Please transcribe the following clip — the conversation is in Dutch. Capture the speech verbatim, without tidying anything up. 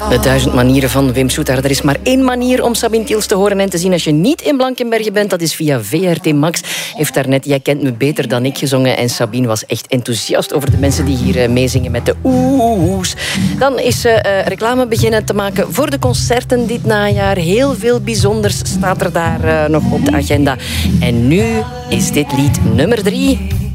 De duizend manieren van Wim Soetaar. Er is maar één manier om Sabine Tiels te horen en te zien als je niet in Blankenberge bent. Dat is via V R T Max. Heeft daarnet Jij kent me beter dan ik gezongen. En Sabine was echt enthousiast over de mensen die hier meezingen met de oehoes. Dan is ze uh, reclame beginnen te maken voor de concerten dit najaar. Heel veel bijzonders staat er daar uh, nog op de agenda. En nu is dit lied nummer drie.